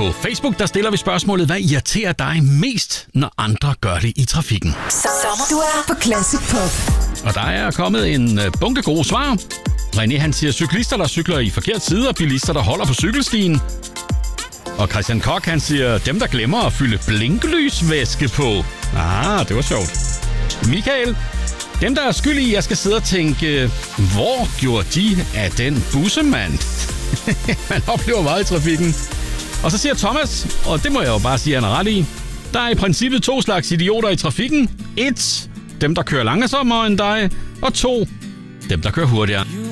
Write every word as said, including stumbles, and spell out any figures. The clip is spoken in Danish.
på Facebook, der stiller vi spørgsmålet, hvad irriterer dig mest, når andre gør det i trafikken? Sommer, du er på Classic Pop. Og der er kommet en bunke gode svar. René, han siger cyklister, der cykler i forkert side, og bilister, der holder på cykelstien. Og Christian Koch, han siger dem, der glemmer at fylde blinklysvæske på. Ah, det var sjovt. Michael, dem, der er skyld i, jeg skal sidde og tænke, hvor gjorde de af den bussemand? Man oplever meget i trafikken. Og så siger Thomas, og det må jeg jo bare sige, han er ret i. Der er i princippet to slags idioter i trafikken. Et, dem, der kører langsommere end dig. Og to, dem, der kører hurtigere.